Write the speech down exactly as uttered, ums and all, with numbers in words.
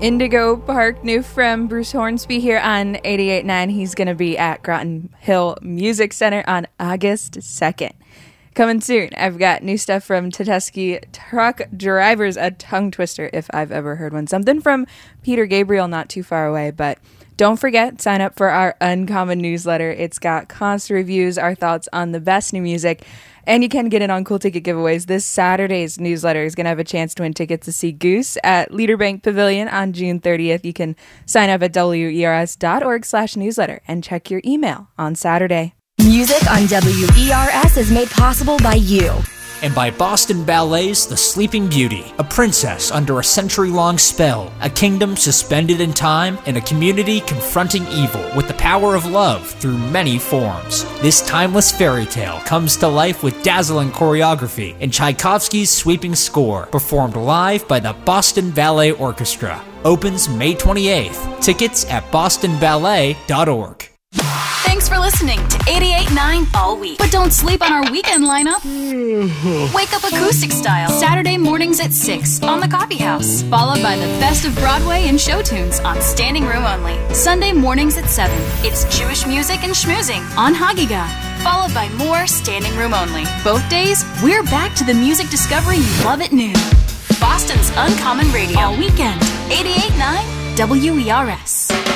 Indigo Park, new from Bruce Hornsby here on eighty-eight point nine. He's going to be at Groton Hill Music Center on August second. Coming soon, I've got new stuff from Teteski Truck Drivers, a tongue twister if I've ever heard one. Something from Peter Gabriel not too far away, but don't forget, sign up for our Uncommon newsletter. It's got concert reviews, our thoughts on the best new music, and you can get in on cool ticket giveaways. This Saturday's newsletter is going to have a chance to win tickets to see Goose at Leaderbank Pavilion on June thirtieth. You can sign up at W E R S dot org slash newsletter and check your email on Saturday. Music on W E R S is made possible by you. And by Boston Ballet's The Sleeping Beauty, a princess under a century-long spell, a kingdom suspended in time, and a community confronting evil with the power of love through many forms. This timeless fairy tale comes to life with dazzling choreography and Tchaikovsky's sweeping score, performed live by the Boston Ballet Orchestra. Opens May twenty-eighth. Tickets at boston ballet dot org. Thanks for listening to eighty-eight point nine all week. But don't sleep on our weekend lineup. Wake up acoustic style Saturday mornings at six on the Coffee House, followed by the best of Broadway and show tunes on Standing Room Only. Sunday mornings at seven, it's Jewish music and schmoozing on Hagiga, followed by more Standing Room Only. Both days, we're back to the music discovery you love at noon. Boston's Uncommon Radio all weekend. eighty-eight point nine W E R S.